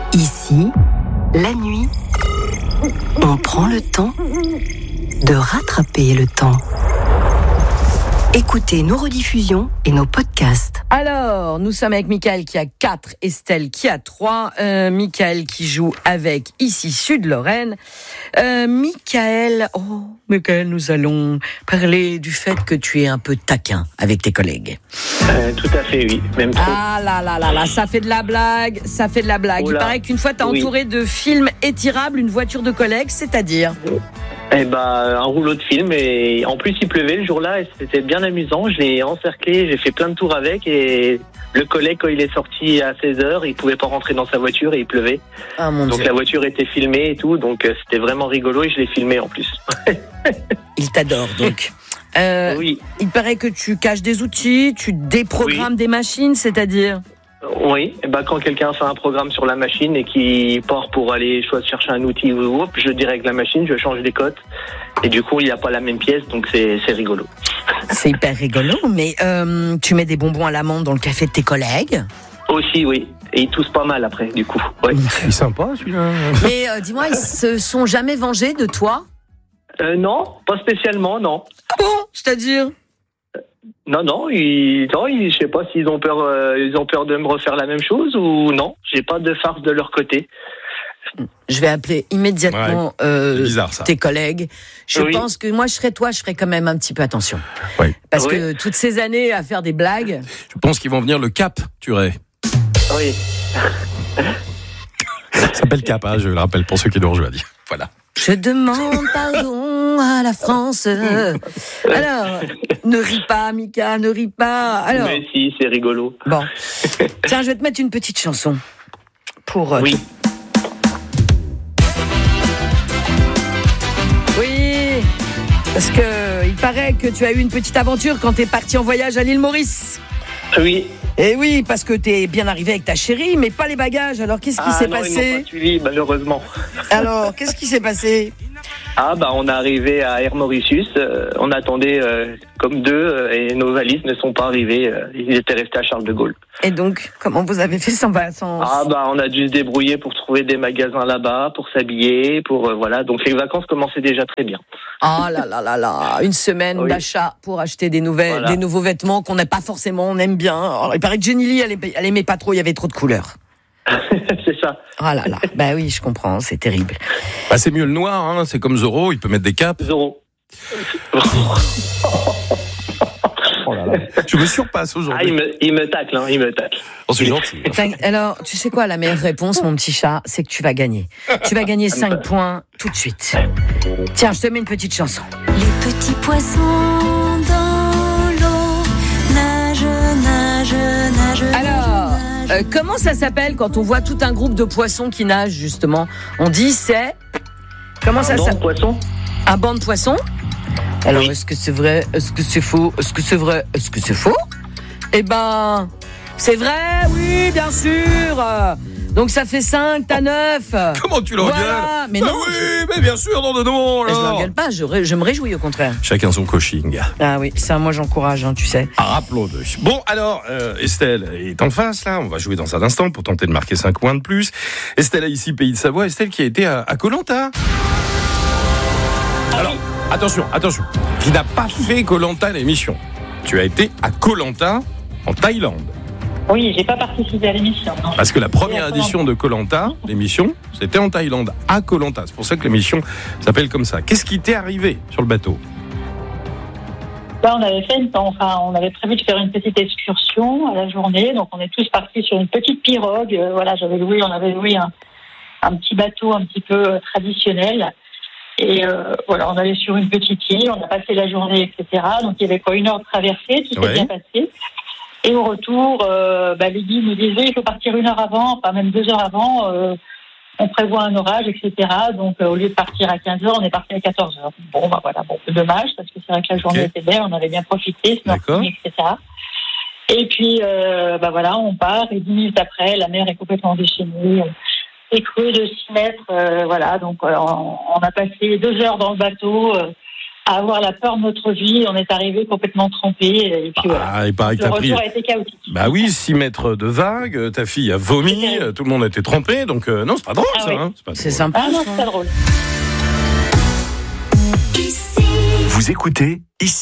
Ici, la nuit, on prend le temps de rattraper le temps. Écoutez nos rediffusions et nos podcasts. Alors, nous sommes avec Michael qui a 4, Estelle qui a 3, Michael qui joue avec ici Sud-Lorraine. Michael, nous allons parler du fait que tu es un peu taquin avec tes collègues. Tout à fait, oui, même trop. Ah là, ça fait de la blague. Il paraît qu'une fois t'as entouré de films étirables une voiture de collègues, c'est-à-dire un rouleau de film, et en plus il pleuvait le jour-là et c'était bien amusant. Je l'ai encerclé, j'ai fait plein de tours avec, et le collègue, quand il est sorti à 16h, il pouvait pas rentrer dans sa voiture et il pleuvait. Ah mon donc Dieu. La voiture était filmée et tout, donc c'était vraiment rigolo et je l'ai filmé en plus. Il t'adore donc. Oui. Il paraît que tu caches des outils, tu déprogrammes des machines, c'est-à-dire Oui, quand quelqu'un fait un programme sur la machine et qui part pour aller chercher un outil, je dérègle la machine, je change les cotes, et du coup il n'y a pas la même pièce, donc c'est rigolo. C'est hyper rigolo, mais tu mets des bonbons à l'amande dans le café de tes collègues? Aussi, oui, et ils toussent pas mal après, du coup. Ouais. Il est sympa celui-là. Mais dis-moi, ils se sont jamais vengés de toi? Non, pas spécialement, non. Ah bon? C'est-à-dire? Non, je sais pas s'ils ont peur de me refaire la même chose ou non. J'ai pas de farce de leur côté. Je vais appeler immédiatement bizarre, ça. tes collègues. Je pense que moi, je serais toi, je ferais quand même un petit peu attention. Oui. Parce que toutes ces années à faire des blagues... Je pense qu'ils vont venir le capturer. Oui. Ça s'appelle Cap, je le rappelle pour ceux qui nous rejoignent. Voilà. Je demande pardon à la France. Alors, ne ris pas, Mika, ne ris pas. Alors, mais si, c'est rigolo. Bon. Tiens, je vais te mettre une petite chanson. Pour... Oui. Oui, parce que il paraît que tu as eu une petite aventure quand t'es parti en voyage à l'île Maurice. Oui. Et oui, parce que t'es bien arrivé avec ta chérie, mais pas les bagages. Alors, qu'est-ce qui s'est passé? Ils m'ont pas suivi, malheureusement. Alors, qu'est-ce qui s'est passé? On est arrivé à Air Mauritius, on attendait comme deux, et nos valises ne sont pas arrivées, ils étaient restés à Charles de Gaulle. Et donc, comment vous avez fait sans... On a dû se débrouiller pour trouver des magasins là-bas, pour s'habiller, voilà, donc les vacances commençaient déjà très bien. Ah là, une semaine d'achat pour acheter des nouveaux vêtements qu'on n'a pas forcément, on aime bien. Alors, il paraît que Jenny Lee, elle aimait pas trop, il y avait trop de couleurs. C'est ça. Ah là, oui, je comprends, c'est terrible. C'est mieux le noir, c'est comme Zorro, il peut mettre des capes. Zorro. Oh là là. Je me surpasse aujourd'hui. Il me tacle, il me tacle. Oh, c'est gentil. Alors, tu sais quoi, la meilleure réponse, mon petit chat, c'est que tu vas gagner. Tu vas gagner 5 points tout de suite. Tiens, je te mets une petite chanson. Les petits poissons dans l'eau nagent. Alors, comment ça s'appelle quand on voit tout un groupe de poissons qui nagent, justement? On dit c'est... Comment ça s'appelle? Poisson. Un banc de poissons? Alors, est-ce que c'est vrai? Est-ce que c'est faux? Est-ce que c'est vrai? Est-ce que c'est faux? C'est vrai, oui, bien sûr. Donc ça fait 5, t'as 9. Comment tu l'engueules? Voilà, mais non. Oui, mais bien sûr, non. Je l'engueule pas, je me réjouis au contraire. Chacun son coaching. Ah oui, ça, moi j'encourage, tu sais. Rappelons-le. Bon, alors, Estelle est en face, là. On va jouer dans un instant pour tenter de marquer 5 points de plus. Estelle a ici, Pays de Savoie. Estelle qui a été à Koh-Lanta. Alors, attention. Qui n'a pas fait Koh-Lanta l'émission. Tu as été à Koh-Lanta en Thaïlande. Oui, j'ai pas participé à l'émission. Non. Parce que la première édition de Koh-Lanta, l'émission, c'était en Thaïlande, à Koh-Lanta. C'est pour ça que l'émission s'appelle comme ça. Qu'est-ce qui t'est arrivé sur le bateau? On avait prévu de faire une petite excursion à la journée, donc on est tous partis sur une petite pirogue. On avait loué un petit bateau un petit peu traditionnel. Et on allait sur une petite île, on a passé la journée, etc. Donc il y avait 1 heure de traversée, tout s'est bien passé. Et au retour, les guides nous disaient il faut partir 1 heure avant, enfin même 2 heures avant, on prévoit un orage, etc. Donc au lieu de partir à 15 heures, on est parti à 14 heures. Bon, c'est dommage, parce que c'est vrai que la journée était belle, on avait bien profité, snorkeling, etc. Et puis, on part, et 10 minutes après, la mer est complètement déchaînée. C'est creux de 6 mètres, donc on a passé 2 heures dans le bateau avoir la peur de notre vie. On est arrivé complètement trempés. Et puis voilà. Il paraît que Le t'as pris. retour a été chaotique. Bah oui, 6 mètres de vagues, ta fille a vomi, tout le monde était trempé, donc non, c'est pas drôle ça. Oui. Hein, c'est pas C'est drôle. sympa. Ah non, c'est pas drôle. Ici. Vous écoutez ici.